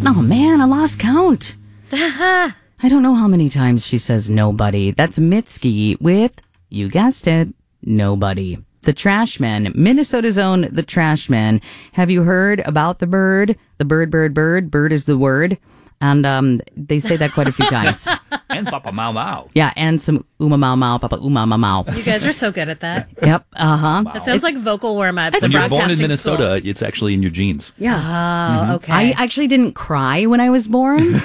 Oh, man, I lost count. I don't know how many times she says nobody. That's Mitski with, you guessed it, nobody. The Trashmen, Minnesota's own The Trashmen. Have you heard about the bird? The bird, bird, bird. Bird is the word. And they say that quite a few times. And Papa Mau Mau. Yeah, and some Uma Mau Mau, Papa Uma Mau Mau. You guys are so good at that. Yep, uh-huh. Wow. That sounds like vocal warm-ups. When you're born in Minnesota, it's actually in your genes. Yeah. Oh, okay. I actually didn't cry when I was born.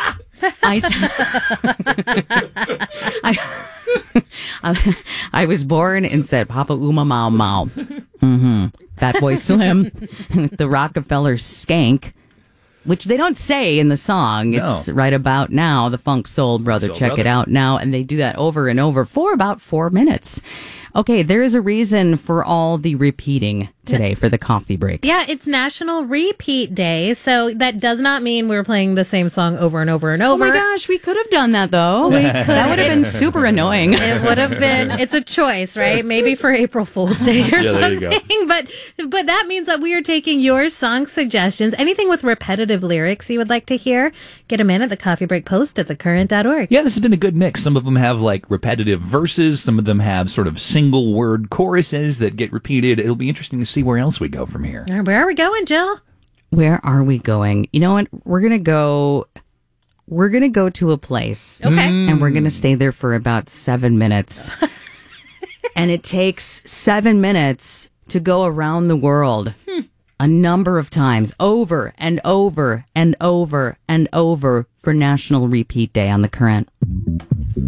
I was born and said, Papa Uma Mau Mau. Mm-hmm. Fat Boy Slim, the Rockefeller Skank, which they don't say in the song. It's right about now, the Funk Soul Brother. Check it out now. And they do that over and over for about 4 minutes. Okay, there is a reason for all the repeating today for the coffee break. Yeah, it's National Repeat Day, so that does not mean we're playing the same song over and over and over. Oh my gosh, we could have done that though. We could. That would have been super annoying. It would have been. It's a choice, right? Maybe for April Fool's Day or something. There you go. But that means that we are taking your song suggestions. Anything with repetitive lyrics you would like to hear, get them in at the Coffee Break Post at thecurrent.org. Yeah, this has been a good mix. Some of them have like repetitive verses. Some of them have sort of single word choruses that get repeated. It'll be interesting to see where else we go from here. Where are we going, Jill? Where are we going? You know what? We're going to go to a place. Okay. And we're going to stay there for about 7 minutes. And it takes 7 minutes to go around the world a number of times, over and over and over and over for National Repeat Day on the Current.